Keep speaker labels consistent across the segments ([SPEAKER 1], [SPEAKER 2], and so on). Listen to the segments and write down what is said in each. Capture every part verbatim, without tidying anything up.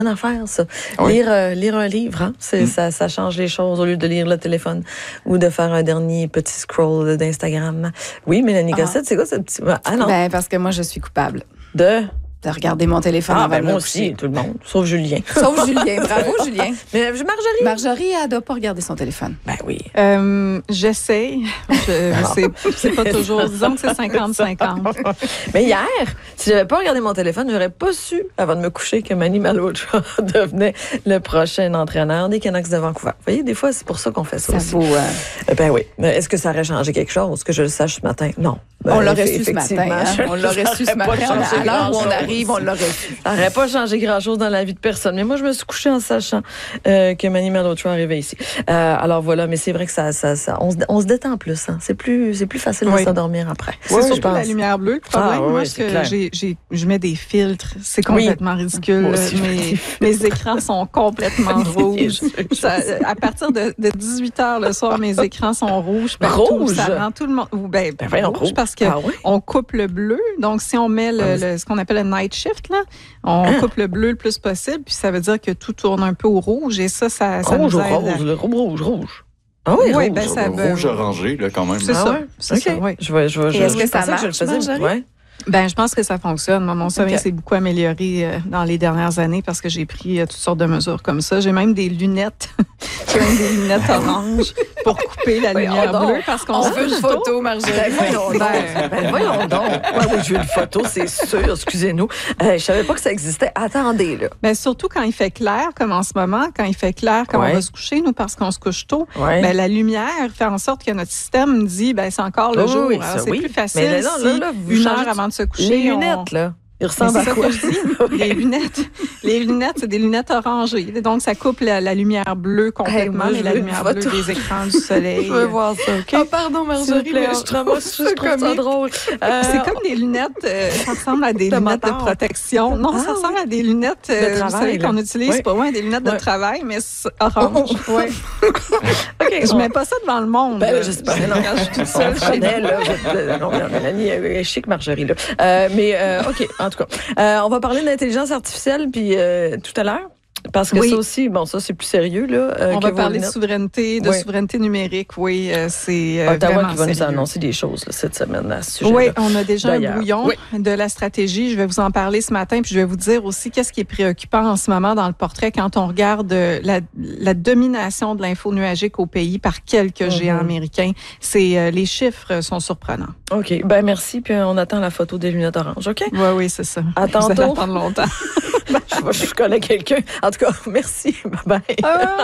[SPEAKER 1] une affaire, ça.
[SPEAKER 2] Oui.
[SPEAKER 1] Lire, euh, lire un livre, hein? C'est, mm. ça, ça change les choses au lieu de lire le téléphone ou de faire un dernier petit scroll d'Instagram. Oui, Mélanie ah. Cossette, c'est quoi ce petit...
[SPEAKER 3] Ah non. Ben, parce que moi, je suis coupable.
[SPEAKER 1] De...
[SPEAKER 3] de regarder mon téléphone
[SPEAKER 1] ah,
[SPEAKER 3] avant
[SPEAKER 1] ben
[SPEAKER 3] de
[SPEAKER 1] moi
[SPEAKER 3] me
[SPEAKER 1] aussi,
[SPEAKER 3] coucher.
[SPEAKER 1] tout le monde, sauf Julien.
[SPEAKER 3] Sauf Julien, bravo Julien.
[SPEAKER 1] Mais Marjorie?
[SPEAKER 3] Marjorie, elle ne doit pas regarder son téléphone.
[SPEAKER 1] Ben oui.
[SPEAKER 4] Euh, j'essaye. Je, c'est, c'est pas toujours, disons que c'est cinquante cinquante.
[SPEAKER 1] Mais hier, si j'avais pas regardé mon téléphone, j'aurais pas su, avant de me coucher, que Manny Malhotra devenait le prochain entraîneur des Canucks de Vancouver. Vous voyez, des fois, c'est pour ça qu'on fait ça,
[SPEAKER 3] ça
[SPEAKER 1] aussi.
[SPEAKER 3] Vaut, euh...
[SPEAKER 1] Ben oui. Est-ce que ça aurait changé quelque chose, que je le sache ce matin? Non.
[SPEAKER 3] Ben, on l'aurait su ce matin. Hein? On l'aurait su ce matin. À l'heure où on arrive, on l'aurait su.
[SPEAKER 1] Ça n'aurait pas changé grand-chose dans la vie de personne. Mais moi, je me suis couchée en sachant euh, que Manny Malhotra arrivait ici. Euh, alors voilà, mais c'est vrai que ça, ça, ça on, se, on se détend plus. Hein. C'est plus, c'est plus facile oui. de s'endormir après.
[SPEAKER 4] C'est oui, surtout la lumière bleue. Le problème,
[SPEAKER 1] ah, oui,
[SPEAKER 4] moi, c'est que j'ai, j'ai, je mets des filtres. C'est complètement oui. ridicule.
[SPEAKER 1] Aussi,
[SPEAKER 4] mes, mes écrans sont complètement rouges. Ça, à partir de, de dix-huit heures le soir, mes écrans sont rouges. Partout,
[SPEAKER 1] rouge?
[SPEAKER 4] Ça rend tout le monde... Ben, ben, ben rouge, rouge parce qu'on
[SPEAKER 1] ah, oui?
[SPEAKER 4] coupe le bleu. Donc, si on met le, le, ce qu'on appelle le night shift, là, on ah. coupe le bleu le plus possible, puis ça veut dire que tout tourne un peu au rouge, et ça, ça, ça
[SPEAKER 1] rouge,
[SPEAKER 4] nous aide.
[SPEAKER 1] Rouge, le rouge, rouge.
[SPEAKER 2] Ah
[SPEAKER 1] oui,
[SPEAKER 2] oui,
[SPEAKER 1] rouge,
[SPEAKER 2] ben, ça veut... rouge orangé, là, quand même.
[SPEAKER 4] C'est
[SPEAKER 1] ah,
[SPEAKER 4] ça.
[SPEAKER 1] Ouais?
[SPEAKER 4] C'est
[SPEAKER 1] okay.
[SPEAKER 4] ça, oui.
[SPEAKER 1] Je vois, je vois, je,
[SPEAKER 3] est-ce
[SPEAKER 1] je
[SPEAKER 3] que ça marche,
[SPEAKER 1] que je le faisais. Ouais.
[SPEAKER 4] Ben, je pense que ça fonctionne. Moi, mon sommeil okay. s'est beaucoup amélioré euh, dans les dernières années parce que j'ai pris euh, toutes sortes de mesures comme ça. J'ai même des lunettes, j'ai même des lunettes oranges pour couper la
[SPEAKER 1] oui,
[SPEAKER 4] lumière bleue parce qu'on
[SPEAKER 3] on veut une photo, Marjorie.
[SPEAKER 1] Ben, voyons donc. Ben, voyons donc. Ouais, oui, je veux une photo, c'est sûr. Excusez-nous. Euh, je savais pas que ça existait. Attendez, là.
[SPEAKER 4] Ben, surtout quand il fait clair, comme en ce moment, quand il fait clair, quand ouais. on va se coucher, nous, parce qu'on se couche tôt, ouais. ben, la lumière fait en sorte que notre système dit, ben, c'est encore le oh, jour.
[SPEAKER 1] Oui,
[SPEAKER 4] Alors,
[SPEAKER 1] ça,
[SPEAKER 4] c'est
[SPEAKER 1] oui.
[SPEAKER 4] plus facile
[SPEAKER 1] mais là,
[SPEAKER 4] si
[SPEAKER 1] là, là,
[SPEAKER 4] une heure avant de se coucher.
[SPEAKER 1] Les lunettes,
[SPEAKER 4] on...
[SPEAKER 1] là. Ils ressemblent à quoi?
[SPEAKER 4] C'est ça que je dis. Les lunettes, les lunettes, c'est des lunettes orangées. Donc, ça coupe la, la lumière bleue complètement, hey, mais la lumière bleue des écrans du soleil.
[SPEAKER 1] Je veux voir ça, OK?
[SPEAKER 3] Oh, pardon, Marjorie, mais je trouve,
[SPEAKER 1] je trouve ça drôle.
[SPEAKER 4] Euh, c'est comme des lunettes, euh, ça ressemble à des
[SPEAKER 1] de
[SPEAKER 4] lunettes
[SPEAKER 1] moteur.
[SPEAKER 4] de protection. Non, ah, ça ressemble oui. à des lunettes euh,
[SPEAKER 1] de travail,
[SPEAKER 4] vous savez, qu'on utilise,
[SPEAKER 1] oui.
[SPEAKER 4] pas loin, des lunettes
[SPEAKER 1] oui.
[SPEAKER 4] de travail, mais orange.
[SPEAKER 1] Oh.
[SPEAKER 4] Ouais. OK, je mets pas ça devant le monde.
[SPEAKER 1] Ben, j'espère.
[SPEAKER 4] Je,
[SPEAKER 1] non,
[SPEAKER 4] quand je suis toute seule
[SPEAKER 1] chez nous. Non, Mélanie est chic, Marjorie, là. Euh, mais, euh, OK, en tout cas. Euh, on va parler d'intelligence artificielle, puis euh, tout à l'heure. Parce que oui. ça aussi, bon, ça, c'est plus sérieux, là.
[SPEAKER 4] Euh, on va parler de souveraineté, de
[SPEAKER 1] oui.
[SPEAKER 4] souveraineté numérique, oui. Euh, c'est euh,
[SPEAKER 1] Ottawa qui va
[SPEAKER 4] sérieux.
[SPEAKER 1] nous annoncer des choses là, cette semaine à ce sujet.
[SPEAKER 4] Oui, on a déjà
[SPEAKER 1] D'ailleurs.
[SPEAKER 4] un brouillon
[SPEAKER 1] oui.
[SPEAKER 4] de la stratégie. Je vais vous en parler ce matin, puis je vais vous dire aussi qu'est-ce qui est préoccupant en ce moment dans le portrait quand on regarde la, la domination de l'info nuagique au pays par quelques mm-hmm. géants américains. C'est, euh, les chiffres sont surprenannants.
[SPEAKER 1] OK. Ben merci, puis on attend la photo des lunettes oranges, OK?
[SPEAKER 4] Oui, oui, c'est ça.
[SPEAKER 1] À tantôt.
[SPEAKER 4] Vous allez attendre longtemps.
[SPEAKER 1] je, je connais quelqu'un. En tout cas, merci. Bye bye. Ah.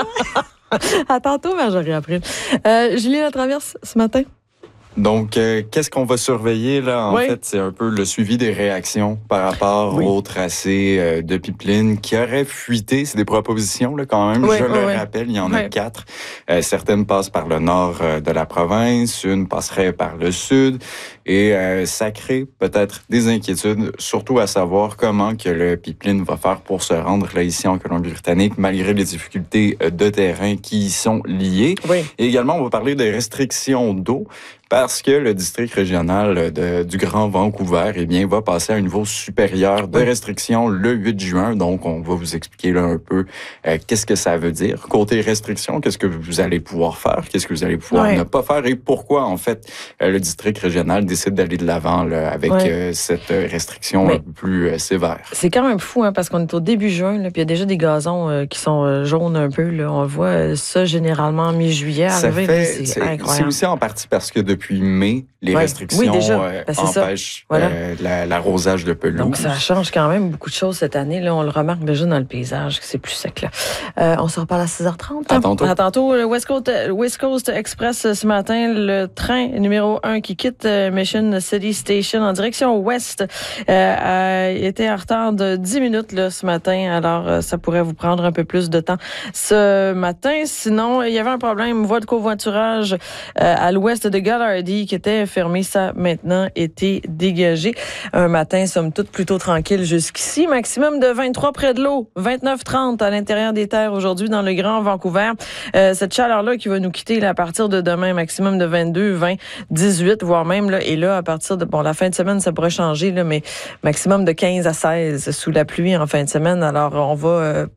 [SPEAKER 1] À tantôt, Marjorie April. Euh, Julien Latraverse, ce matin?
[SPEAKER 2] Donc, euh, qu'est-ce qu'on va surveiller, là? En oui. fait, c'est un peu le suivi des réactions par rapport oui. au tracé euh, de pipeline qui aurait fuité. C'est des propositions, là, quand même.
[SPEAKER 1] Oui,
[SPEAKER 2] Je
[SPEAKER 1] oui,
[SPEAKER 2] le
[SPEAKER 1] oui.
[SPEAKER 2] rappelle, il y en
[SPEAKER 1] oui.
[SPEAKER 2] a quatre. Euh, certaines passent par le nord euh, de la province, une passerait par le sud. Et euh, ça crée peut-être des inquiétudes, surtout à savoir comment que le pipeline va faire pour se rendre là ici en Colombie-Britannique, malgré les difficultés de terrain qui y sont liées.
[SPEAKER 1] Oui.
[SPEAKER 2] Et également, on va parler des restrictions d'eau. Parce que le district régional de, du Grand Vancouver, eh bien, va passer à un niveau supérieur de restrictions le huit juin. Donc, on va vous expliquer là un peu euh, qu'est-ce que ça veut dire. Côté restrictions, qu'est-ce que vous allez pouvoir faire, qu'est-ce que vous allez pouvoir ouais. ne pas faire et pourquoi, en fait, euh, le district régional décide d'aller de l'avant là, avec ouais. euh, cette restriction Mais un peu plus euh, sévère.
[SPEAKER 1] C'est quand même fou, hein, parce qu'on est au début juin, là, puis il y a déjà des gazons euh, qui sont euh, jaunes un peu. Là. On voit euh, ça généralement mi-juillet.
[SPEAKER 2] Ça
[SPEAKER 1] arriver,
[SPEAKER 2] fait,
[SPEAKER 1] c'est,
[SPEAKER 2] c'est
[SPEAKER 1] incroyable.
[SPEAKER 2] C'est aussi en partie parce que depuis mai, les
[SPEAKER 1] ouais.
[SPEAKER 2] restrictions
[SPEAKER 1] oui, déjà.
[SPEAKER 2] Euh,
[SPEAKER 1] ben,
[SPEAKER 2] empêchent
[SPEAKER 1] voilà.
[SPEAKER 2] euh, la, l'arrosage de pelouse.
[SPEAKER 1] Donc, ça change quand même beaucoup de choses cette année. Là, on le remarque déjà dans le paysage, que c'est plus sec. Là. Euh, on se reparle à six heures trente.
[SPEAKER 2] À tantôt.
[SPEAKER 1] À tantôt. Le West Coast, West Coast Express ce matin, le train numéro un qui quitte Mission City Station en direction ouest euh, a été en retard de dix minutes là, ce matin. Alors, ça pourrait vous prendre un peu plus de temps ce matin. Sinon, il y avait un problème, voie de covoiturage euh, à l'ouest de Gallagher Hardy qui était fermé, ça a maintenant été dégagé. Un matin, somme toute, plutôt tranquille jusqu'ici. Maximum de vingt-trois près de l'eau, vingt-neuf trente à l'intérieur des terres aujourd'hui dans le Grand Vancouver. Euh, cette chaleur-là qui va nous quitter là, à partir de demain, maximum de vingt-deux, vingt, dix-huit, voire même, là, et là, à partir de, bon, la fin de semaine, ça pourrait changer, là, mais maximum de quinze à seize sous la pluie en fin de semaine. Alors, on va euh,